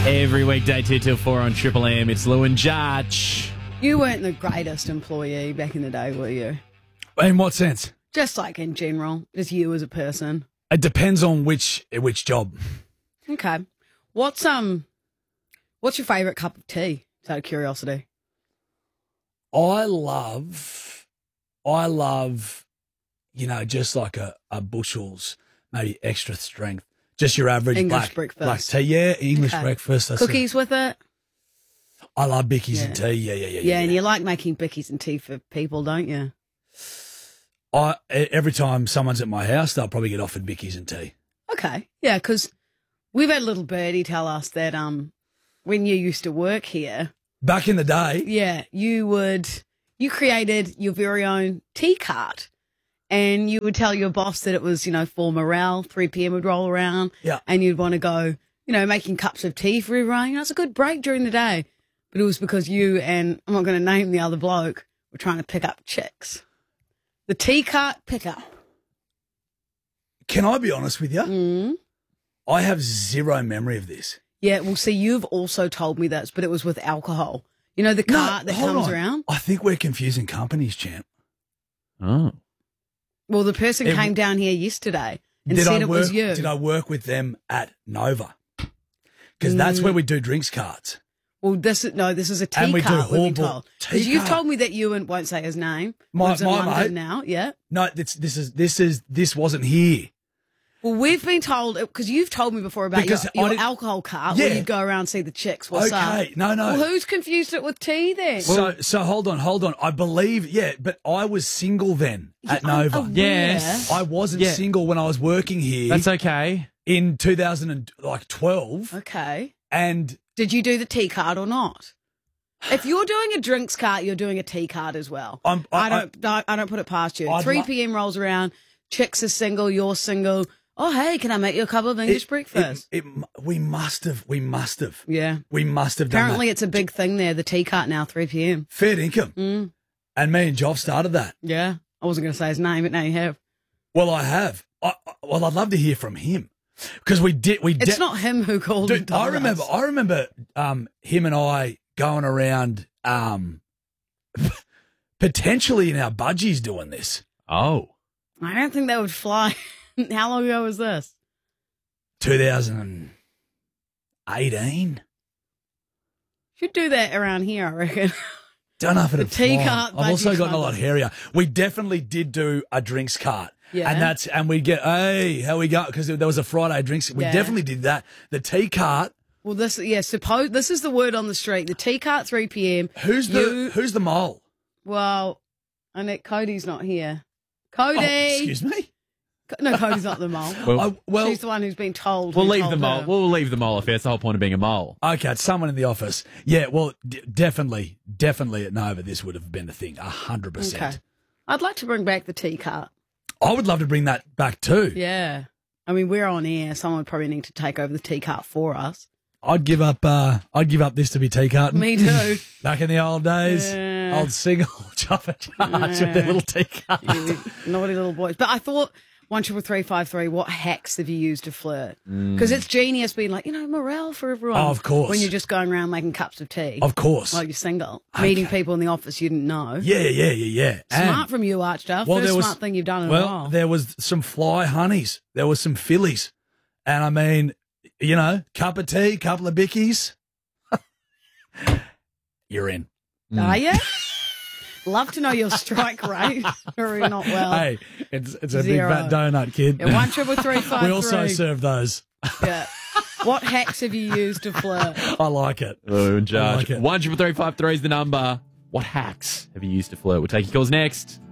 Every weekday 2 till 4 on Triple M. It's Lou and Judge. You weren't the greatest employee back in the day, were you? In what sense? Just like in general, just you as a person. It depends on which job. Okay. What's your favourite cup of tea? Just out of curiosity. I love, just like a Bushells, maybe extra strength. Just your average English black breakfast. tea. Yeah, English Okay. breakfast. Cookies with it? I love Bickies Yeah. and tea. Yeah, and you like making bickies and tea for people, don't you? Every time someone's at my house, they'll probably get offered Bickies and tea. Okay. Yeah, because we've had little Birdie tell us that when you used to work here, Back in the day, yeah, you created your very own tea cart. And you would tell your boss that it was, for morale, 3 p.m. would roll around. Yeah. And you'd want to go, making cups of tea for everyone. It's a good break during the day. But it was because you and, I'm not going to name the other bloke, were trying to pick up chicks. The tea cart pickup. can I be honest with you? Mm. I have zero memory of this. Yeah, well, see, you've also told me this, but it was with alcohol. You know, the cart that hold comes on. around? I think we're confusing companies, champ. Oh. Well, the person came down here yesterday and Did said I it work? was you. Did I work with them at Nova? Because that's where we do drinks carts. Well, this is a tea And we do cart, we've been Hallball told. tea 'Cause you've cart. told me that you won't say his name. My lives in London mate. now, yeah. No, this wasn't here. Well, we've been told, because you've told me before about Because your I didn't- alcohol cart Yeah. where you go around and see the chicks. What's up? Okay, no. Well, who's confused it with tea then? So hold on. I believe, but I was single then at Nova. aware. Yes. I wasn't Yeah. single when I was working here That's okay. in 2012. Okay. And Did you do the tea cart or not? If you're doing a drinks cart, you're doing a tea cart as well. I don't put it past you. I'd 3 li- p.m. rolls around, chicks are single, you're single. Oh, hey, can I make you a cup of English breakfast? we must have. Yeah. We must have done Apparently, that. it's a big thing there, the tea cart now, 3 p.m. Fair income. And me and Joff started that. Yeah. I wasn't going to say his name, but now you have. Well, I have. Well, I'd love to hear from him because It's not him who called Dude, and told us. I remember him and I going around potentially in our budgies doing this. Oh. I don't think that would fly. How long ago was this? 2018. Should do that around here, I reckon. Don't know if it'd The tea fly. cart I've also budgie gotten a club. lot hairier. We definitely did do a drinks cart. Yeah. And we get, hey, how we go? Because there was a Friday drinks. We Yeah. definitely did that. The tea cart. Well, this is the word on the street. The tea cart, 3 p.m. Who's the mole? Well, Annette, Cody's not here. Cody! Oh, excuse me? No, Cody's not the mole. Well, She's the one who's been told. we'll who leave told the mole. her. We'll leave the mole affair. It's the whole point of being a mole. Okay, it's someone in the office. Yeah, well, definitely at Nova, this would have been a thing, 100%. Okay. I'd like to bring back the tea cart. I would love to bring that back too. Yeah. I mean, we're on air. Someone would probably need to take over the tea cart for us. I'd give up this to be tea carton. Me too. Back in the old days, Yeah. old single chopper charge with their little tea cart. You naughty little boys. But I thought 13353, what hacks have you used to flirt? Because it's genius being like, morale for everyone. Oh, of course. When you're just going around making cups of tea. Of course. While you're single. Meeting people in the office you didn't know. Yeah. Smart from you, Archduff. Well, First smart thing you've done in a while. there was some fly honeys. There was some fillies. And I mean, cup of tea, couple of bickies. You're in. Are you? Love to know your strike rate. Very not well. Hey, it's a Zero. big fat donut, kid. Yeah, 13353. We also serve those. Yeah. What hacks have you used to flirt? I like it. Oh, I Judge. like it. 13353 is the number. What hacks have you used to flirt? We'll take your calls next.